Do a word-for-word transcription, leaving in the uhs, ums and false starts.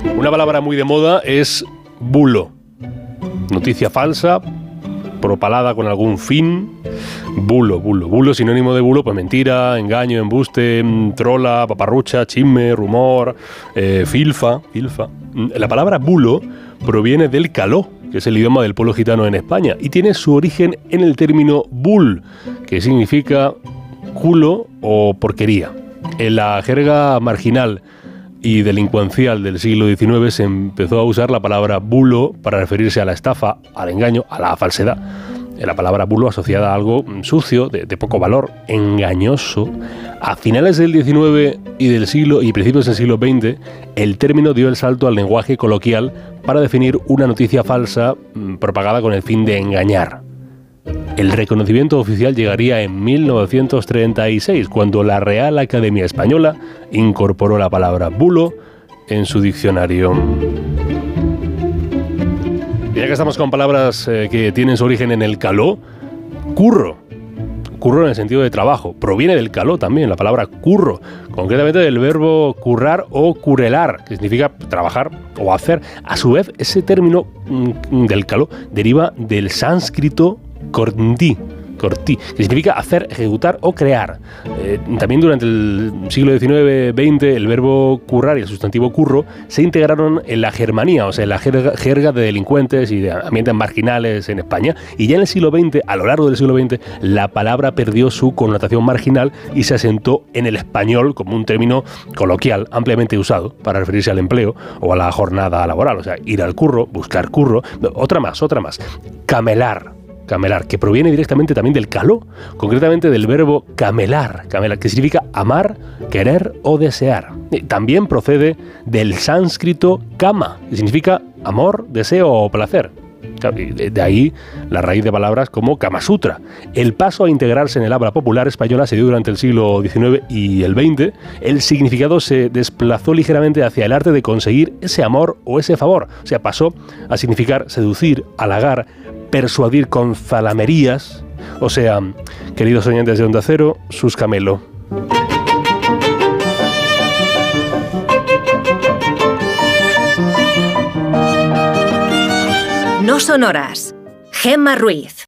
Una palabra muy de moda es bulo. Noticia falsa, propalada con algún fin. Bulo, bulo. Bulo, sinónimo de bulo, pues mentira, engaño, embuste, trola, paparrucha, chisme, rumor, eh, filfa, filfa. La palabra bulo proviene del caló, que es el idioma del pueblo gitano en España, y tiene su origen en el término bul, que significa culo o porquería. En la jerga marginal y delincuencial del siglo diecinueve se empezó a usar la palabra bulo para referirse a la estafa, al engaño, a la falsedad. La palabra bulo asociada a algo sucio, de, de poco valor, engañoso. A finales del diecinueve y del siglo y principios del siglo veinte, el término dio el salto al lenguaje coloquial para definir una noticia falsa mmm, propagada con el fin de engañar. El reconocimiento oficial llegaría en mil novecientos treinta y seis, cuando la Real Academia Española incorporó la palabra bulo en su diccionario. Ya que estamos con palabras eh, que tienen su origen en el caló, curro. Curro en el sentido de trabajo. Proviene del caló también, la palabra curro. Concretamente del verbo currar o curelar, que significa trabajar o hacer. A su vez, ese término mm, del caló deriva del sánscrito cortí, cortí, que significa hacer, ejecutar o crear. Eh, también durante el siglo diecinueve veinte el verbo currar y el sustantivo curro se integraron en la germanía, o sea, en la jerga, jerga de delincuentes y de ambientes marginales en España. Y ya en el siglo veinte, a lo largo del siglo veinte, la palabra perdió su connotación marginal y se asentó en el español como un término coloquial ampliamente usado para referirse al empleo o a la jornada laboral. O sea, ir al curro, buscar curro. Otra más, otra más. Camelar. Camelar, que proviene directamente también del caló, concretamente del verbo camelar, camelar, que significa amar, querer o desear. También procede del sánscrito kama, que significa amor, deseo o placer. De ahí la raíz de palabras como Kama Sutra. El paso a integrarse en el habla popular española se dio durante el siglo diecinueve y el veinte. El significado se desplazó ligeramente hacia el arte de conseguir ese amor o ese favor. O sea, pasó a significar seducir, halagar, persuadir con zalamerías. O sea, queridos oyentes de Onda Cero, sus camelo. No son horas. Gemma Ruiz.